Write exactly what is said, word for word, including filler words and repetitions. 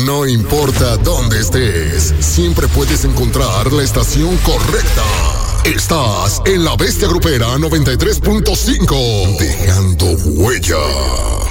No importa dónde estés, siempre puedes encontrar la estación correcta. Estás en La Bestia Grupera noventa y tres punto cinco, dejando huella.